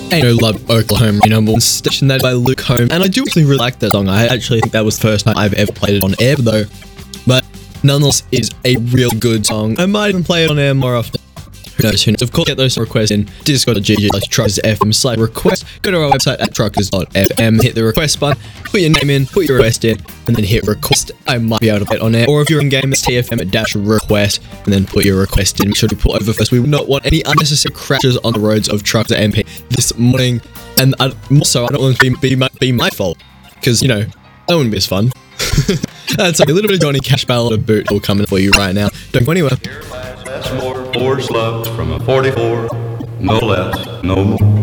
Ain't No Love Oklahoma, number one station, that by Luke Combs. And I do actually really like that song. I actually think that was the first time I've ever played it on air, though. But nonetheless, is a real good song. I might even play it on air more often. Who knows, who knows? Of course, get those requests in discord.gg/truckers.fm/request. Go to our website at truckers.fm, hit the request button, put your name in, put your request in, and then hit request. I might be able to play it on air. Or if you're in game, it's TFM-request, and then put your request in. Make sure to pull over first. We would not want any unnecessary crashes on the roads of Truckers MP this morning. And also, I don't want it to be my fault. Because, that wouldn't be as fun. That's a little bit of Johnny Cash Ballad of Boot all coming for you right now. Don't go anywhere. That's more four slugs from a 44, no less, no more.